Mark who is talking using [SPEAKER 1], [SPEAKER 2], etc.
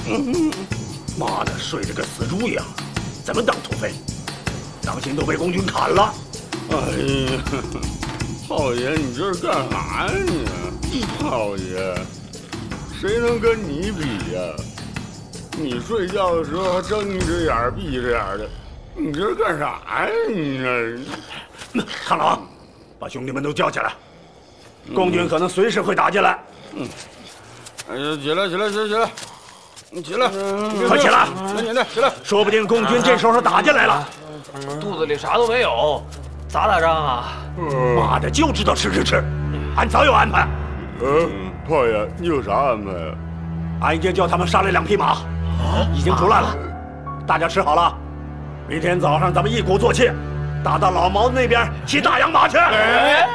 [SPEAKER 1] 妈的，睡得跟死猪一样，怎么当土匪？当心都被共军砍了。
[SPEAKER 2] 哎呀，炮爷，你这是干啥呀你？炮爷，谁能跟你比呀？你睡觉的时候还睁一只眼闭一只眼的，你这是干啥呀你这？
[SPEAKER 1] 看了啊，把兄弟们都叫起来，共军可能随时会打进来。
[SPEAKER 2] 哎呀，起来，你起来，
[SPEAKER 1] 快起来！
[SPEAKER 2] 起来！
[SPEAKER 1] 说不定共军这时候打进来了。
[SPEAKER 3] 肚子里啥都没有，咋打仗啊？
[SPEAKER 1] 妈的，就知道吃，俺早有安排。
[SPEAKER 2] 炮爷，你有啥安排啊？
[SPEAKER 1] 俺已经叫他们杀了2匹马，已经出来了。大家吃好了，明天早上咱们一鼓作气，打到老毛子那边骑大洋马去。